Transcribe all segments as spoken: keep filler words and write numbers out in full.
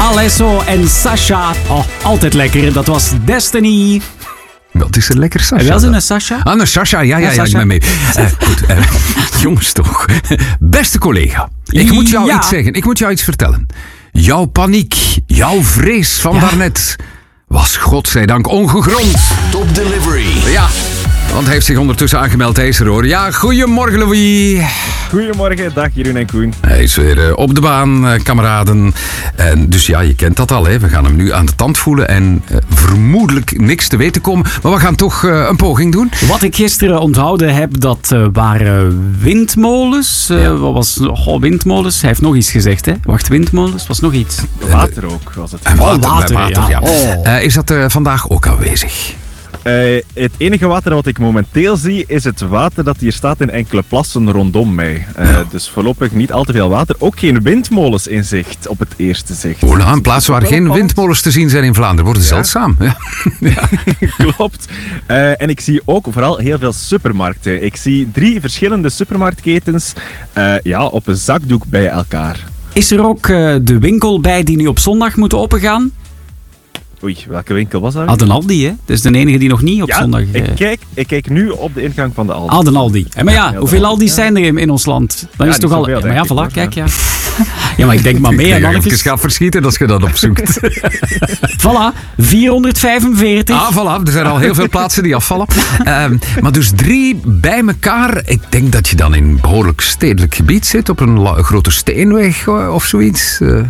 Alesso en Sasha. Oh, altijd lekker. Dat was Destiny. Wat is er lekker, Sasha? Wel zijn een Sasha? Ah, een Sasha. Ja, ja, ja, ik ben mee. Uh, goed, uh, jongens toch. Beste collega, ik moet jou Ja. iets zeggen. Ik moet jou iets vertellen. Jouw paniek, jouw vrees van Ja. daarnet was godzijdank ongegrond. Top Delivery. Ja, want hij heeft zich ondertussen aangemeld. Hij is er, hoor. Ja, goedemorgen, Louis. Goedemorgen, dag Jeroen en Koen. Hij is weer uh, op de baan, uh, kameraden. En dus ja, je kent dat al. Hè. We gaan hem nu aan de tand voelen en uh, vermoedelijk niks te weten komen. Maar we gaan toch uh, een poging doen. Wat ik gisteren onthouden heb, dat uh, waren windmolens. Uh, Ja. Wat was oh, windmolens? Hij heeft nog iets gezegd, hè? Wacht, windmolens? Was nog iets? Water ook was het. En water, Oh, water, bij water, ja. ja. Oh. Uh, is dat uh, vandaag ook aanwezig? Uh, het enige water wat ik momenteel zie is het water dat hier staat in enkele plassen rondom mij. Uh, Dus voorlopig niet al te veel water. Ook geen windmolens in zicht op het eerste zicht. Hola, een plaats waar Wel geen opvallend. windmolens te zien zijn in Vlaanderen. Worden Ja. zeldzaam. Ja. Ja. Klopt. Uh, en ik zie ook vooral heel veel supermarkten. Ik zie drie verschillende supermarktketens uh, ja, op een zakdoek bij elkaar. Is er ook uh, de winkel bij die nu op zondag moet opengaan? Oei, welke winkel was dat? Ah, de Aldi, hè? Dat is de enige die nog niet op ja, zondag... uh, ik, kijk, ik kijk nu op de ingang van de Aldi. Ah, de Aldi. Ja, maar ja, Ja, hoeveel de Aldi's Aldi, zijn er in, in ons land? Dan Ja, is het toch niet al... zoveel, Ja, maar ja, denk voilà, ik, kijk, ja. Ja, maar ik denk maar mee Ik en denk dan dat je even... even gaat verschieten als je dat opzoekt. Voilà, vierhonderdvijfenveertig. Ah, voilà. Er zijn al heel veel plaatsen die afvallen. Um, maar dus drie bij elkaar. Ik denk dat je dan in een behoorlijk stedelijk gebied zit. Op een, la- een grote steenweg uh, of zoiets. Uh,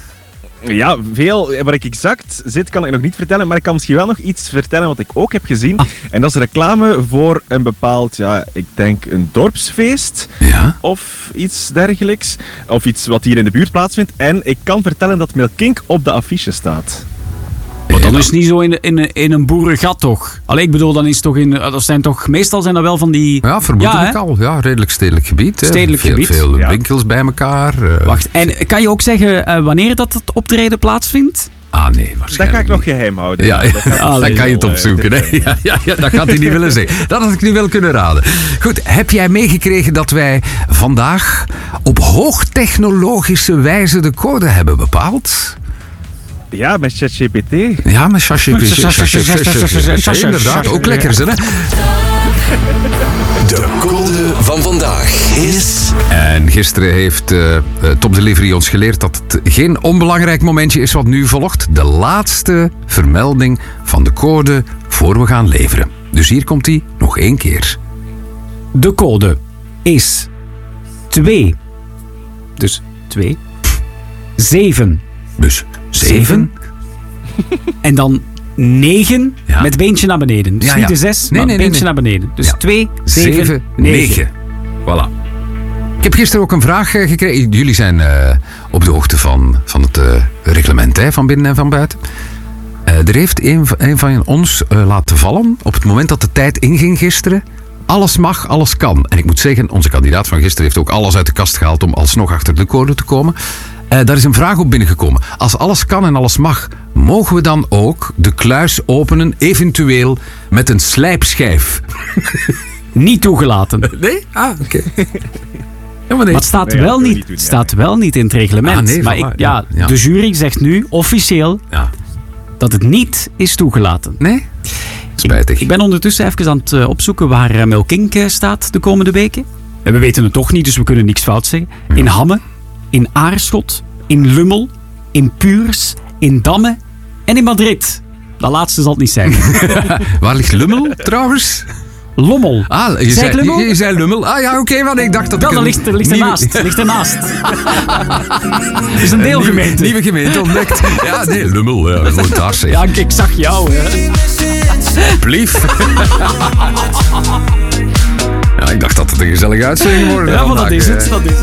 Ja, veel. Waar ik exact zit kan ik nog niet vertellen, maar ik kan misschien wel nog iets vertellen wat ik ook heb gezien. Ah. En dat is reclame voor een bepaald, ja, ik denk een dorpsfeest ja. of iets dergelijks. Of iets wat hier in de buurt plaatsvindt. En ik kan vertellen dat Milkink op de affiche staat. Maar dan is het niet zo in, in, in een boerengat, toch? Allee, ik bedoel, dan is het toch in... Dat zijn toch... Meestal zijn dat wel van die... Ja, vermoedelijk hè? al. Ja, redelijk stedelijk gebied. Hè. Stedelijk veel, gebied. Veel Ja. winkels bij elkaar. Uh, Wacht, en kan je ook zeggen uh, wanneer dat het optreden plaatsvindt? Ah, nee, Dat waarschijnlijk ga ik nog niet. geheim houden. Ja, ja. Dat ga ik dan Allee, kan je het wel, opzoeken. eh, Hè? Ja, ja, ja, dat gaat hij niet willen zeggen. Dat had ik nu wel kunnen raden. Goed, heb jij meegekregen dat wij vandaag op hoogtechnologische wijze de code hebben bepaald? Ja, met ChatGPT. Ja, met ChatGPT. Inderdaad, ook lekker, hè? De code van vandaag is... En gisteren heeft uh, Top Delivery ons geleerd dat het geen onbelangrijk momentje is wat nu volgt. De laatste vermelding van de code voor we gaan leveren. Dus hier komt die nog één keer. De code is twee. Dus twee. zeven. Dus zeven. En dan negen Ja. met beentje naar beneden. Dus Ja, niet ja. de zes, Nee, maar nee, nee, beentje nee. naar beneden. Dus Ja. twee, zeven, zeven, negen. negen. Voilà. Ik heb gisteren ook een vraag uh, gekregen. Jullie zijn uh, op de hoogte van, van het uh, reglement, hè, van binnen en van buiten. Uh, er heeft een, een van ons uh, laten vallen op het moment dat de tijd inging gisteren. Alles mag, alles kan. En ik moet zeggen, onze kandidaat van gisteren heeft ook alles uit de kast gehaald om alsnog achter de code te komen. Uh, daar is een vraag op binnengekomen. Als alles kan en alles mag, mogen we dan ook de kluis openen, eventueel met een slijpschijf? Niet toegelaten. Nee? Ah, oké. Okay. Ja, maar nee. Maar het staat, Nee, ja, wel, dat wil niet, niet doen, ja. staat wel niet in het reglement. Ah, nee, maar voilà, ik, ja, ja, ja. de jury zegt nu officieel Ja. dat het niet is toegelaten. Nee? Spijtig. Ik ben ondertussen even aan het uh, opzoeken waar uh, Milkink uh, staat de komende weken. En we weten het toch niet, dus we kunnen niks fout zeggen. In Hamme, in Aarschot, in Lummel, in Puurs, in Damme en in Madrid. Dat laatste zal het niet zijn. Waar ligt Lummel, trouwens? Lommel. Ah, je Zeg zei, ik Lummel? je, je zei Lummel. Ah ja, oké, okay, want ik dacht dat Wel, ik dat een ligt, er ligt nieuwe- ernaast. Ligt ernaast. Het is een deelgemeente. Nieuwe, nieuwe gemeente ontdekt. Ja, nee, Lummel. Ja, gewoon daar zeg. Ja, ik zag jou. Hè. Blief. Ja, ik dacht dat het een gezellige uitzending wordt. Ja, maar dat vandaag, is eh. het. Dat is het.